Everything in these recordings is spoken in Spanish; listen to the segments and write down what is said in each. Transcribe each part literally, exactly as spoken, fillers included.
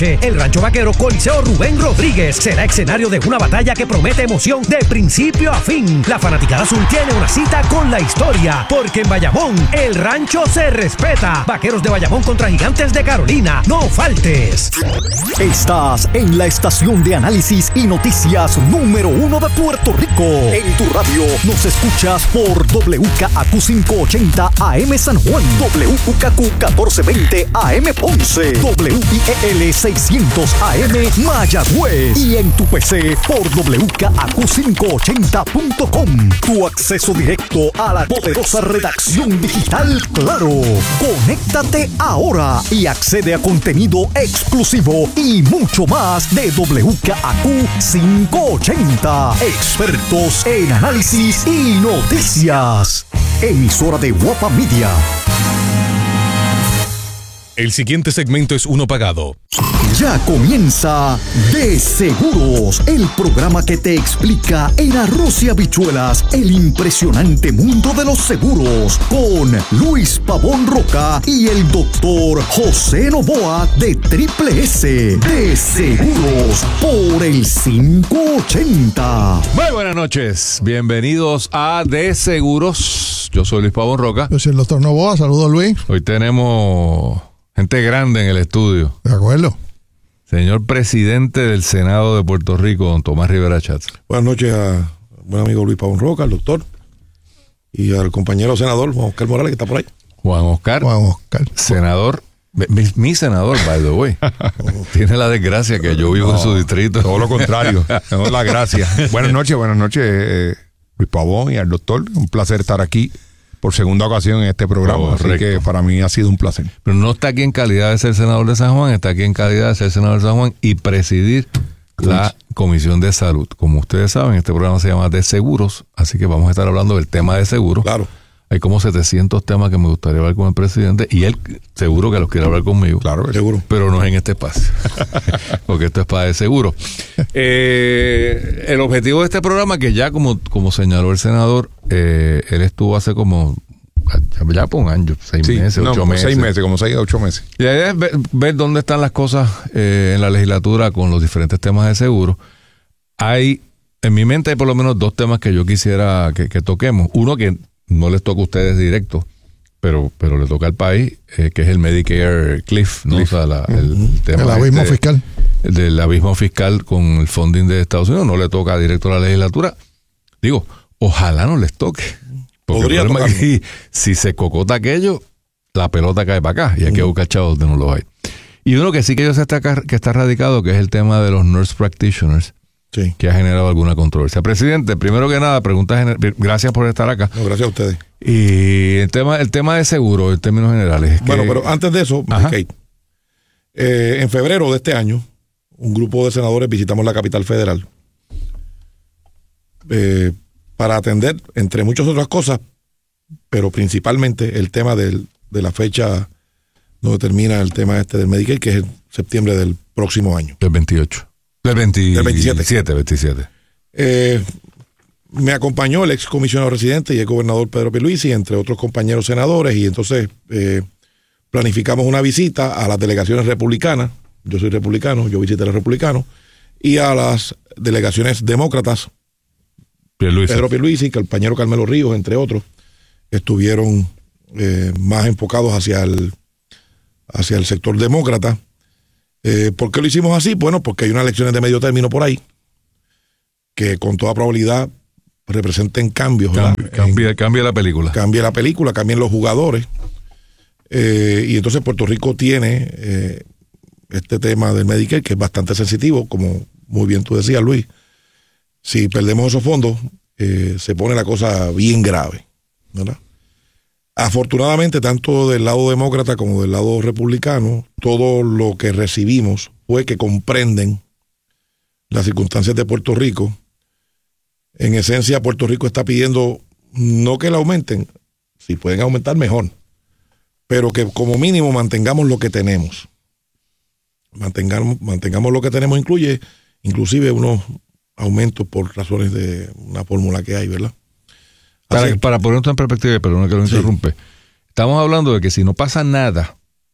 El Rancho Vaquero Coliseo Rubén Rodríguez será escenario de una batalla que promete emoción de principio a fin. La fanaticada azul tiene una cita con la historia, porque en Bayamón el rancho se respeta. Vaqueros de Bayamón contra Gigantes de Carolina. No faltes. Estás en la estación de análisis y noticias número uno de Puerto Rico. En tu radio nos escuchas por W K A Q quinientos ochenta A M San Juan, W K Q catorce veinte A M Ponce, W I E L seiscientos A M Mayagüez y en tu P C por W K A Q quinientos ochenta punto com. Tu acceso directo a la poderosa redacción digital Claro. Conéctate ahora y accede a contenido exclusivo y mucho más de W K A Q quinientos ochenta. Expertos en análisis y noticias. Emisora de Guapa Media. El siguiente segmento es uno pagado. Ya comienza De Seguros, el programa que te explica en arroz y habichuelas el impresionante mundo de los seguros, con Luis Pavón Roca y el doctor José Novoa de Triple S. De Seguros por el quinientos ochenta. Muy buenas noches, bienvenidos a De Seguros. Yo soy Luis Pavón Roca. Yo soy el doctor Novoa, saludos Luis. Hoy tenemos gente grande en el estudio. De acuerdo. Señor presidente del Senado de Puerto Rico, don Tomás Rivera Schatz. Buenas noches a buen amigo Luis Pavón Roca, al doctor, y al compañero senador Juan Oscar Morales, que está por ahí. Juan Oscar. Juan Oscar. Senador. Mi, mi senador, by the way. Tiene la desgracia que yo vivo no, en su distrito. Todo lo contrario. Tengo la gracia. Buenas noches, buenas noches, eh, Luis Pavón y al doctor. Un placer estar aquí por segunda ocasión en este programa, así que para mí ha sido un placer. Pero no está aquí en calidad de ser senador de San Juan, está aquí en calidad de ser senador de San Juan y presidir la Comisión de Salud. Como ustedes saben, este programa se llama De Seguros, así que vamos a estar hablando del tema de seguros. Claro. Hay como setecientos temas que me gustaría hablar con el presidente y él seguro que los quiere hablar conmigo. Claro, seguro. Pero no es en este espacio, porque esto es para De Seguro. Eh, el objetivo de este programa, que ya como, como señaló el senador, eh, él estuvo hace como, ya por un año, seis sí, meses, no, ocho como meses. Seis meses, como seis a ocho meses. Y la idea es ver, ver dónde están las cosas eh, en la legislatura con los diferentes temas de seguro. Hay, en mi mente hay por lo menos dos temas que yo quisiera que, que toquemos. Uno que no les toca a ustedes directo, pero pero le toca al país, eh, que es el Medicare Cliff, ¿no? Cliff. O sea, la, el, uh-huh. tema el abismo este, fiscal. El del abismo fiscal con el funding de Estados Unidos, no le toca directo a la legislatura. Digo, ojalá no les toque. Porque podría tocar. Si, si se cocota aquello, la pelota cae para acá y hay que buscar chavos donde no lo hay. Y uno que sí que yo sé está, que está radicado, que es el tema de los nurse practitioners. Sí. Que ha generado alguna controversia. Presidente, primero que nada, pregunta gener- gracias por estar acá. No, gracias a ustedes. Y el tema, el tema de seguro, en términos generales. Es bueno, que... pero antes de eso, Kate, eh, en febrero de este año, un grupo de senadores visitamos la capital federal eh, para atender, entre muchas otras cosas, pero principalmente el tema del, de la fecha donde termina el tema este del Medicaid, que es en septiembre del próximo año. Del veintiocho. Del, veinte, del veintisiete. veintisiete. Eh, me acompañó el ex comisionado residente y el gobernador Pedro Pierluisi, entre otros compañeros senadores, y entonces eh, planificamos una visita a las delegaciones republicanas. Yo soy republicano, yo visité a los republicanos, y a las delegaciones demócratas. Pierluisi. Pedro Pierluisi, el compañero Carmelo Ríos, entre otros, estuvieron eh, más enfocados hacia el, hacia el sector demócrata. Eh, ¿Por qué lo hicimos así? Bueno, porque hay unas elecciones de medio término por ahí que con toda probabilidad representen cambios. Cambia, cambia, cambia la película. Cambia la película, cambian los jugadores. Eh, y entonces Puerto Rico tiene eh, este tema del Medicare, que es bastante sensitivo, como muy bien tú decías, Luis. Si perdemos esos fondos, eh, se pone la cosa bien grave, ¿verdad? Afortunadamente, tanto del lado demócrata como del lado republicano, todo lo que recibimos fue que comprenden las circunstancias de Puerto Rico. En esencia, Puerto Rico está pidiendo no que la aumenten, si pueden aumentar mejor, pero que como mínimo mantengamos lo que tenemos. Mantengamos, mantengamos lo que tenemos, incluye inclusive unos aumentos por razones de una fórmula que hay, ¿verdad? Para, para poner esto en perspectiva, perdona que lo interrumpe, sí. Estamos hablando de que si no pasa nada,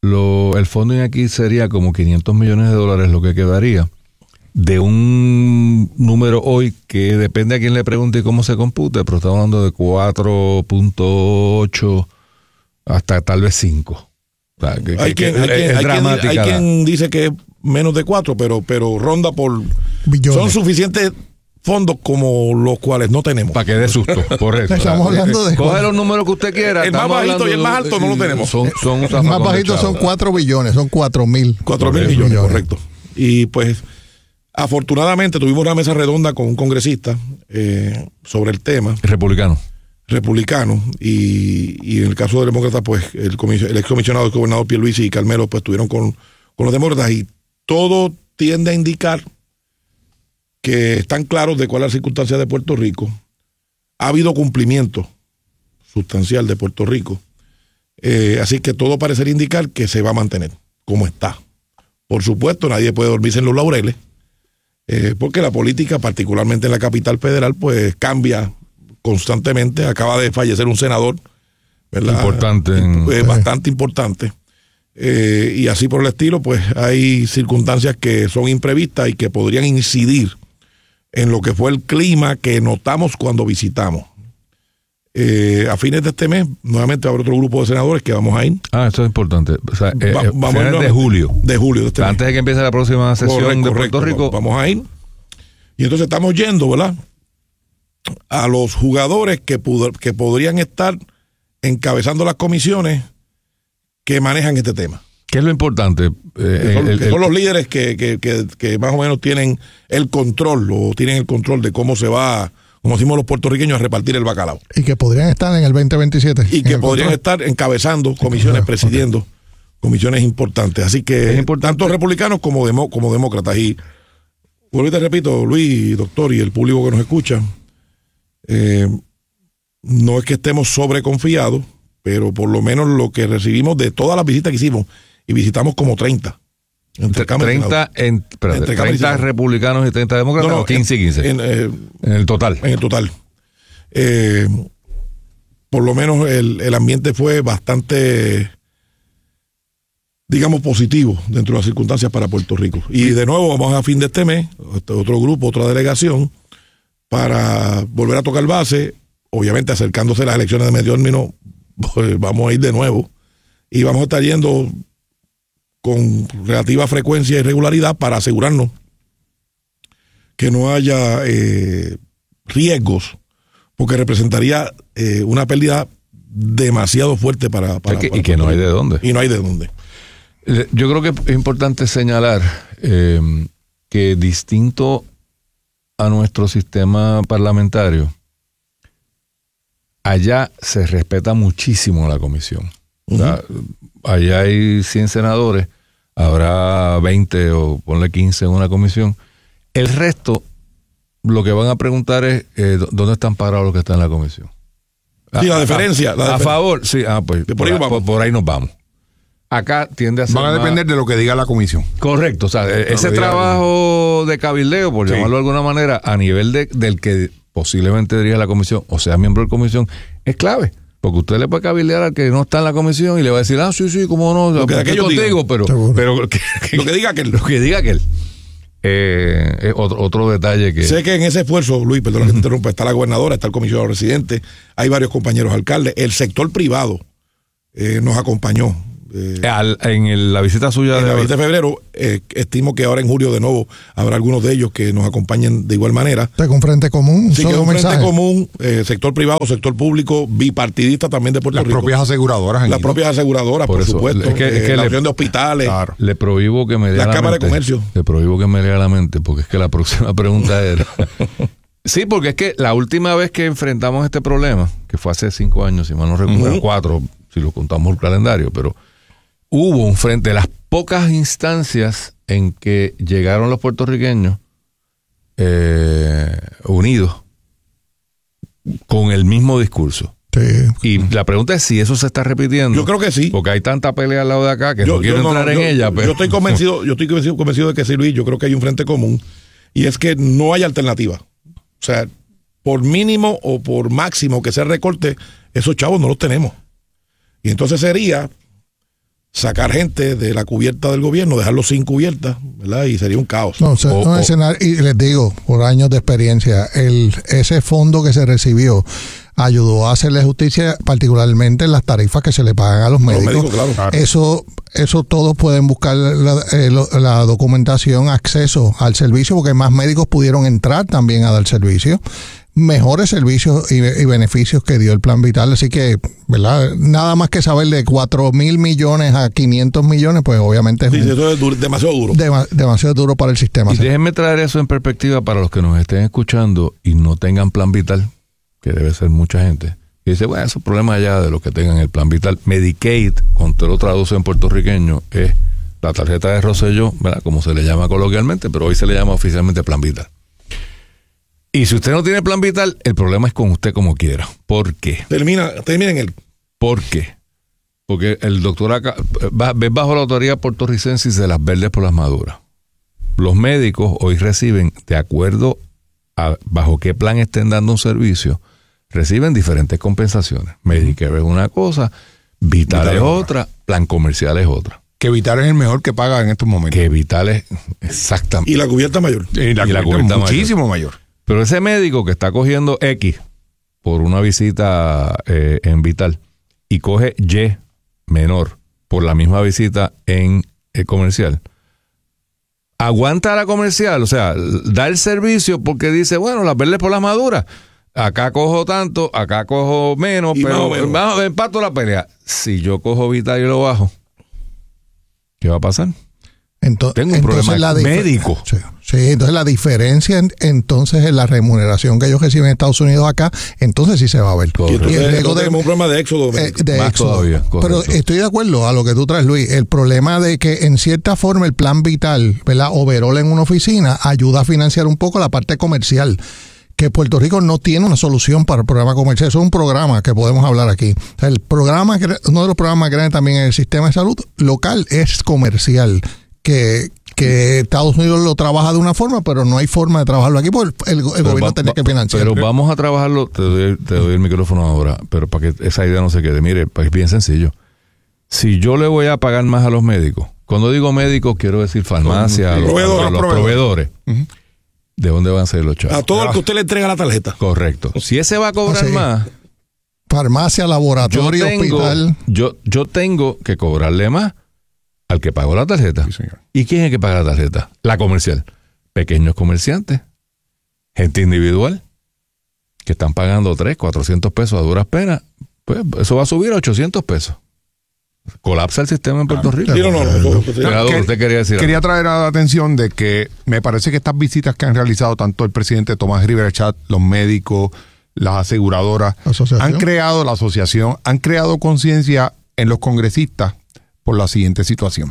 lo, el fondo aquí sería como quinientos millones de dólares lo que quedaría de un número hoy que depende a quién le pregunte y cómo se compute, pero estamos hablando de cuatro punto ocho hasta tal vez cinco. O sea, que, hay, que, quien, hay, que quien, es hay, dramática quien, hay la... quien dice que es menos de cuatro, pero, pero ronda por... Billones. Son suficientes fondos como los cuales no tenemos. Para que dé susto, correcto. Estamos hablando de... Coge los números que usted quiera. El más bajito y el más alto no lo tenemos. Son, son El más bajito son cuatro billones, son cuatro mil. Cuatro mil millones, correcto. Y pues, afortunadamente tuvimos una mesa redonda con un congresista eh, sobre el tema. Republicano. Republicano. Y, y en el caso de demócratas, pues, el, comis- el excomisionado, el gobernador Pierluisi y Carmelo, pues, estuvieron con, con los demócratas. Y todo tiende a indicar que están claros de cuál es la circunstancia de Puerto Rico. Ha habido cumplimiento sustancial de Puerto Rico. Eh, así que todo parecería indicar que se va a mantener como está. Por supuesto, nadie puede dormirse en los laureles, eh, porque la política, particularmente en la capital federal, pues cambia constantemente. Acaba de fallecer un senador, ¿verdad? Importante. En... Eh, bastante importante. Eh, y así por el estilo, pues hay circunstancias que son imprevistas y que podrían incidir en lo que fue el clima que notamos cuando visitamos. Eh, a fines de este mes, nuevamente habrá otro grupo de senadores que vamos a ir. Ah, eso es importante. O sea, eh, Va- eh, vamos a ir finales de julio. De julio de este mes. Antes de que empiece la próxima sesión Correcto, de Puerto correcto. Rico. Vamos a ir. Y entonces estamos yendo, ¿verdad? A los jugadores que, pud- que podrían estar encabezando las comisiones que manejan este tema. ¿Qué es lo importante? Eh, Que son, el- que el- son los líderes que, que, que, que más o menos tienen el control o tienen el control de cómo se va, como decimos los puertorriqueños, a repartir el bacalao. Y que podrían estar en el veinte veintisiete. Y en que el podrían control. estar encabezando comisiones, Ok. presidiendo comisiones importantes. Así que Es importante. tanto republicanos como, demo- como demócratas. Y vuelvo y te repito, Luis, doctor, y el público que nos escucha, eh, no es que estemos sobreconfiados, pero por lo menos lo que recibimos de todas las visitas que hicimos, y visitamos como treinta. Entre Cámara y treinta, Senado. en, espérate, Entre Cámara y treinta Senado. republicanos y treinta demócratas, No, no, o quince y quince. En, eh, En el total. en el total. Eh, por lo menos el, el ambiente fue bastante, digamos, positivo dentro de las circunstancias para Puerto Rico. Y de nuevo vamos a fin de este mes, otro grupo, otra delegación, para volver a tocar base, obviamente acercándose a las elecciones de medio término, pues vamos a ir de nuevo y vamos a estar yendo con relativa frecuencia y regularidad para asegurarnos que no haya eh, riesgos, porque representaría eh, una pérdida demasiado fuerte para, para, Es que- para y que no Puerto hay de Rico. dónde. Y no hay de dónde. Eh, Yo creo que es importante señalar eh, que distinto a nuestro sistema parlamentario, allá se respeta muchísimo la comisión. O sea, allá hay cien senadores, habrá veinte o ponle quince en una comisión. El resto, lo que van a preguntar es eh, ¿dónde están parados los que están en la comisión? Sí, la A- diferencia, A, la a difer- favor, sí, ah, pues De por, por ahí ahí, vamos. por- por ahí nos vamos. Acá tiende a ser Van a más- depender de lo que diga la comisión. Correcto, o sea, e- ese lo diga la trabajo de cabildeo, por Sí. llamarlo de alguna manera, a nivel de, del que posiblemente dirige la comisión o sea miembro de la comisión, es clave. Porque usted le puede cabildear al que no está en la comisión y le va a decir, ah, sí, sí, cómo no, Lo que estoy aquellos contigo, digan. pero, Seguro. pero que- que- Lo que diga aquel. lo que diga aquel. Eh, es otro, otro detalle que... Sé que en ese esfuerzo, Luis, perdón que te interrumpa, está la gobernadora, está el comisionado residente, hay varios compañeros alcaldes, el sector privado eh, nos acompañó. eh, al- en el- la visita suya en la de... visita de febrero, eh, estimo que ahora en julio de nuevo habrá algunos de ellos que nos acompañen de igual manera. O sea, con frente común, Sí, que es solo un frente mensaje. común, eh, sector privado, sector público, bipartidista también de Puerto Las Rico. propias aseguradoras. han Las ido. propias aseguradoras, Por por, eso, supuesto. es que- es eh, que la le- opción de hospitales. Claro. Le prohíbo que me lea La la Cámara de mente. Comercio. Le prohíbo que me lea la mente, porque es que la próxima pregunta era... Sí, porque es que la última vez que enfrentamos este problema, que fue hace cinco años, si mal no recuerdo, Ujú. cuatro, si lo contamos el calendario, pero hubo un frente, de las pocas instancias en que llegaron los puertorriqueños eh, unidos con el mismo discurso. Sí. Y la pregunta es si eso se está repitiendo. Yo creo que sí. Porque hay tanta pelea al lado de acá que Yo- no quiero yo no, entrar en yo- ella. Pero... Yo estoy convencido, yo estoy convencido, convencido de que sí, Luis. Yo creo que hay un frente común. Y es que no hay alternativa. O sea, por mínimo o por máximo que se recorte, esos chavos no los tenemos. Y entonces sería sacar gente de la cubierta del gobierno, dejarlos sin cubierta, ¿verdad? Y sería un caos. No, se, o, no, o, escenario, y les digo, por años de experiencia, el ese fondo que se recibió ayudó a hacerle justicia, particularmente en las tarifas que se le pagan a los médicos. Los médicos claro. Eso, eso todos pueden buscar la, eh, la documentación, acceso al servicio, porque más médicos pudieron entrar también a dar servicio. Mejores servicios y, y beneficios que dio el Plan Vital, así que, ¿verdad? Nada más que saber de cuatro mil millones a quinientos millones, pues obviamente es, sí, un, eso es duro, demasiado duro. Dema, demasiado duro para el sistema. Y déjenme traer eso en perspectiva para los que nos estén escuchando y no tengan Plan Vital, que debe ser mucha gente. Y dice, bueno, esos problemas allá de los que tengan el Plan Vital. Medicaid, cuando te lo traduce en puertorriqueño, es la tarjeta de Rosselló, ¿verdad? Como se le llama coloquialmente, pero hoy se le llama oficialmente Plan Vital. Y si usted no tiene Plan Vital, el problema es con usted como quiera. ¿Por qué? Termina, termina en él. ¿Por qué? Porque el doctor acá, ves bajo la autoridad puertorricense de las verdes por las maduras. Los médicos hoy reciben, de acuerdo a bajo qué plan estén dando un servicio, reciben diferentes compensaciones. Medicare es una cosa, Vital, Vital es otra, plan comercial es otra. Que Vital es el mejor que paga en estos momentos. Que Vital es exactamente. Y la cubierta mayor. Y la, y la cubierta muchísimo mayor. mayor. Pero ese médico que está cogiendo X por una visita eh, en Vital y coge Y menor por la misma visita en el comercial, aguanta la comercial, o sea, da el servicio porque dice, bueno, las verdes por las maduras. Acá cojo tanto, acá cojo menos, y pero menos. Más, empato la pelea. Si yo cojo Vital y lo bajo, ¿qué va a pasar? Entonces, Tengo un problema la médico. Sí, sí, entonces la diferencia en, entonces en la remuneración que ellos reciben en Estados Unidos acá, entonces sí se va a ver. Y entonces, y el riesgo de un problema de éxodo. Eh, de Más éxodo. Todavía, pero estoy de acuerdo a lo que tú traes, Luis. El problema de que en cierta forma el Plan Vital, ¿verdad? Overall en una oficina ayuda a financiar un poco la parte comercial, que Puerto Rico no tiene una solución para el programa comercial. Eso es un programa que podemos hablar aquí. O sea, el programa, uno de los programas más grandes también en el sistema de salud local es comercial, que, que Estados Unidos lo trabaja de una forma, pero no hay forma de trabajarlo aquí porque el, el gobierno va, tiene que financiar. Pero vamos a trabajarlo, te doy, te doy el micrófono ahora, pero para que esa idea no se quede. Mire, es bien sencillo. Si yo le voy a pagar más a los médicos, cuando digo médicos quiero decir farmacia, a los, proveedores, a los proveedores, uh-huh. ¿De dónde van a salir los chavos? A todo el que usted le entrega la tarjeta. Correcto. Si ese va a cobrar ah, sí. más, farmacia, laboratorio, yo tengo, hospital. Yo, yo tengo que cobrarle más al que pagó la tarjeta. Sí, señor. ¿Y quién es el que paga la tarjeta? La comercial. Pequeños comerciantes, gente individual, que están pagando tres, cuatrocientos pesos a duras penas. Pues eso va a subir a ochocientos pesos. Colapsa el sistema en Puerto Rico. Sí, no, no, no, no, Senador, que, usted quería decir quería algo. traer a la atención de que me parece que estas visitas que han realizado tanto el presidente Tomás Rivera Chat, los médicos, las aseguradoras, han creado la asociación, han creado conciencia en los congresistas por la siguiente situación.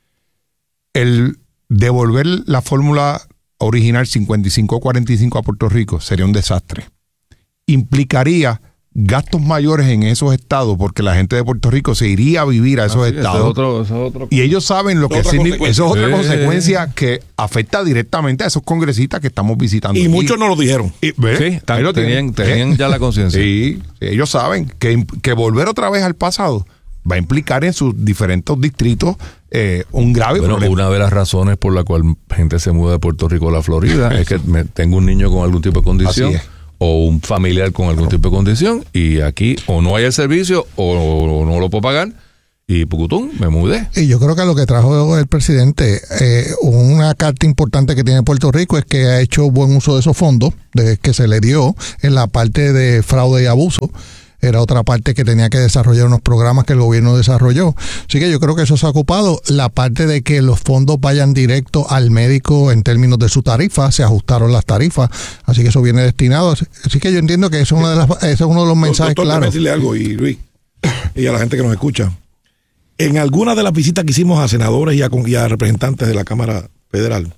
El devolver la fórmula original cincuenta y cinco cuarenta y cinco a Puerto Rico sería un desastre. Implicaría gastos mayores en esos estados porque la gente de Puerto Rico se iría a vivir a esos ah, sí, estados. Eso es otro, eso es otro... Y ellos saben lo que significa. Eso es otra sí. consecuencia que afecta directamente a esos congresistas que estamos visitando. Y aquí. Muchos no lo dijeron. Y, ¿ves? Sí, tan, lo tenían, tenían ya la conciencia. Sí, sí, ellos saben que, que volver otra vez al pasado va a implicar en sus diferentes distritos eh, un grave bueno, problema. Una de las razones por la cual gente se muda de Puerto Rico a la Florida es que me, tengo un niño con algún tipo de condición. Así es. O un familiar con algún tipo de condición y aquí o no hay el servicio o, o no lo puedo pagar y pucutún, me mudé. Y yo creo que lo que trajo el presidente, eh, una carta importante que tiene Puerto Rico es que ha hecho buen uso de esos fondos de, que se le dio en la parte de fraude y abuso. Era otra parte que tenía que desarrollar unos programas que el gobierno desarrolló. Así que yo creo que eso se ha ocupado. La parte de que los fondos vayan directo al médico en términos de su tarifa, se ajustaron las tarifas, así que eso viene destinado. Así que yo entiendo que eso es, una de las, ese es uno de los mensajes Doctor, claros. Déjame decirle algo, y Luis, y a la gente que nos escucha. En algunas de las visitas que hicimos a senadores y a, y a representantes de la Cámara Federal,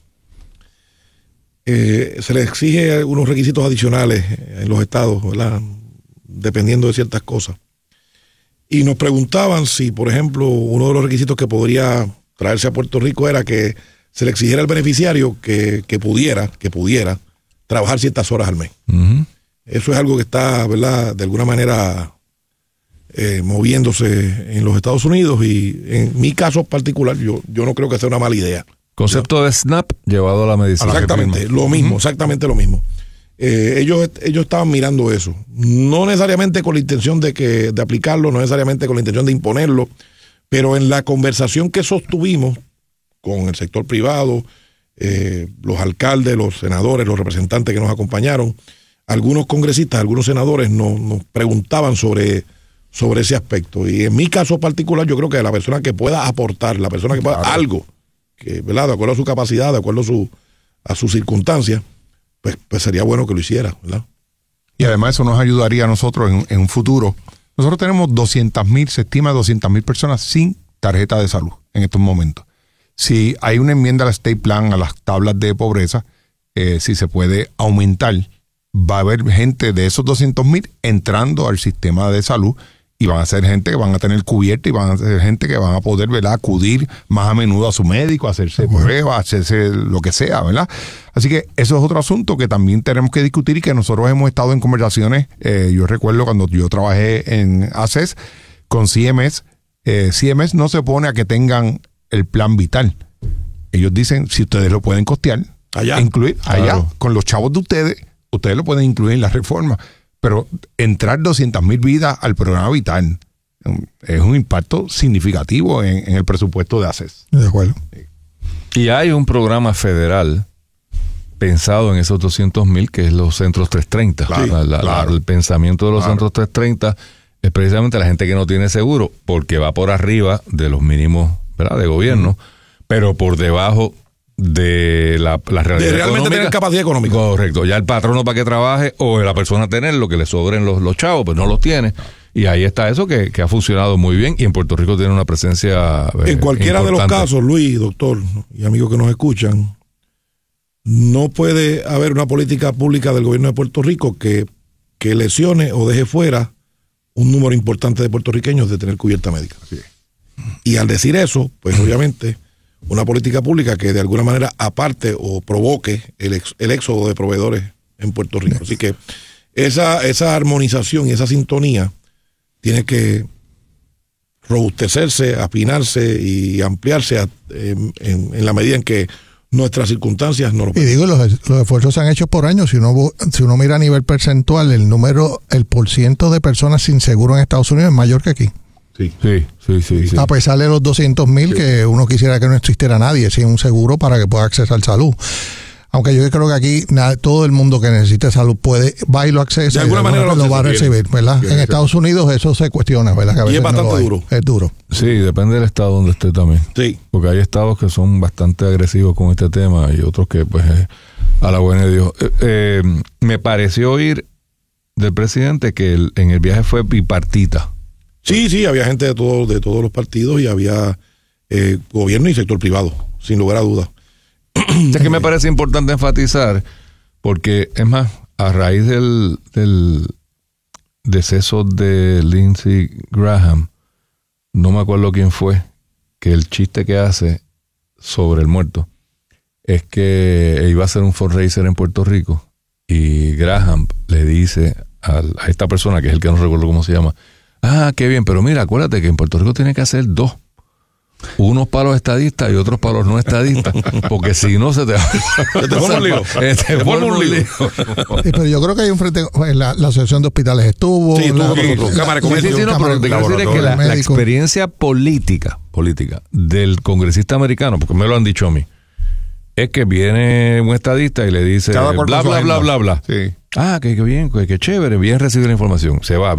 eh, se les exige unos requisitos adicionales en los estados, ¿verdad?, dependiendo de ciertas cosas. Y nos preguntaban si, por ejemplo, uno de los requisitos que podría traerse a Puerto Rico era que se le exigiera al beneficiario que, que pudiera, que pudiera trabajar ciertas horas al mes. Uh-huh. Eso es algo que está, ¿verdad?, de alguna manera eh, moviéndose en los Estados Unidos y en mi caso particular yo, yo no creo que sea una mala idea. Concepto de SNAP llevado a la medicina. Exactamente, lo mismo, uh-huh. exactamente lo mismo. Eh, ellos, ellos estaban mirando eso, no necesariamente con la intención de, que, de aplicarlo, no necesariamente con la intención de imponerlo, pero en la conversación que sostuvimos con el sector privado, eh, los alcaldes, los senadores, los representantes que nos acompañaron, algunos congresistas, algunos senadores nos, nos preguntaban sobre, sobre ese aspecto. Y en mi caso particular, yo creo que la persona que pueda aportar, la persona que pueda claro. algo, que, ¿verdad? De acuerdo a su capacidad, de acuerdo a su, a sus circunstancias, pues, pues sería bueno que lo hiciera, ¿verdad? Y además eso nos ayudaría a nosotros en, en un futuro. Nosotros tenemos doscientas mil, se estima doscientas mil personas sin tarjeta de salud en estos momentos. Si hay una enmienda al State Plan, a las tablas de pobreza, eh, si se puede aumentar, va a haber gente de esos doscientos mil entrando al sistema de salud y van a ser gente que van a tener cubierta y van a ser gente que van a poder, ¿verdad?, acudir más a menudo a su médico, hacerse uh-huh. pruebas, hacerse lo que sea, ¿verdad? Así que eso es otro asunto que también tenemos que discutir y que nosotros hemos estado en conversaciones. Eh, yo recuerdo cuando yo trabajé en A C E S con C M S, eh, C M S no se pone a que tengan el plan vital. Ellos dicen, si ustedes lo pueden costear, allá, incluir allá, claro. con los chavos de ustedes, ustedes lo pueden incluir en la reforma. Pero entrar doscientas mil vidas al programa vital es un impacto significativo en, en el presupuesto de A C E S. De acuerdo. Y hay un programa federal pensado en esos doscientos mil, que es los centros trescientos treinta. Claro, la, la, claro. El pensamiento de los claro. centros trescientos treinta es precisamente la gente que no tiene seguro, porque va por arriba de los mínimos, ¿verdad?, de gobierno, uh-huh. pero por debajo de la, la realidad de realmente económica. Tener capacidad económica. Correcto. Ya el patrono para que trabaje o la persona tener lo que le sobren los, los chavos, pues no los tiene. Y ahí está eso que, que ha funcionado muy bien y en Puerto Rico tiene una presencia eh, en cualquiera importante. De los casos, Luis, doctor y amigos que nos escuchan, no puede haber una política pública del gobierno de Puerto Rico que, que lesione o deje fuera un número importante de puertorriqueños de tener cubierta médica. Sí. Y al decir eso, pues obviamente una política pública que de alguna manera aparte o provoque el, ex, el éxodo de proveedores en Puerto Rico. Así que esa, esa armonización y esa sintonía tiene que robustecerse, afinarse y ampliarse a, en, en, en la medida en que nuestras circunstancias no lo permiten. Y digo, los, los esfuerzos se han hecho por años. Si uno, si uno mira a nivel percentual, el número, el porciento de personas sin seguro en Estados Unidos es mayor que aquí. Sí, sí, sí, sí, sí. A pesar de los doscientos mil sí. que uno quisiera que no existiera nadie sin un seguro para que pueda accesar salud. Aunque yo creo que aquí nada, todo el mundo que necesite salud puede, va y lo accesa. De alguna y manera lo, lo va a recibir, ¿verdad? En Estados Unidos eso se cuestiona, ¿verdad? Que a y es bastante no duro. Es duro. Sí, depende del estado donde esté también. Sí. Porque hay estados que son bastante agresivos con este tema y otros que, pues, eh, a la buena de Dios. Eh, eh, me pareció oír del presidente que el, en el viaje fue bipartita. Sí, sí, había gente de, todo, de todos los partidos y había eh, gobierno y sector privado, sin lugar a dudas. Es que me parece importante enfatizar, porque es más, a raíz del, del deceso de Lindsey Graham, no me acuerdo quién fue, que el chiste que hace sobre el muerto es que iba a hacer un fundraiser en Puerto Rico y Graham le dice a, a esta persona, que es el que no recuerdo cómo se llama, ah, qué bien, pero mira, acuérdate que en Puerto Rico tiene que hacer dos. Unos para los estadistas y otros para los no estadistas, porque si no se te va se te forma un lío. Te forma un lío. Sí, pero yo creo que hay un frente, la, la asociación de hospitales estuvo. Sí, la, sí, la, Cámara de Comercio. Sí, sí, no, pero te quiero decir es que la, la experiencia política, política del congresista americano, porque me lo han dicho a mí, es que viene un estadista y le dice bla, bla, bla, bla, bla, bla. Sí. Ah, que, que bien, que, que chévere, bien recibir la información. Se va.